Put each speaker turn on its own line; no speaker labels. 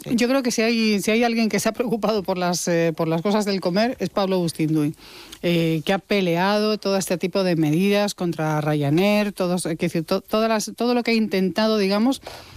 Yo creo que si hay alguien que se ha preocupado por las cosas del comer es Pablo Bustinduy, que ha peleado todo este tipo de medidas contra Ryanair, todo lo que ha intentado, digamos,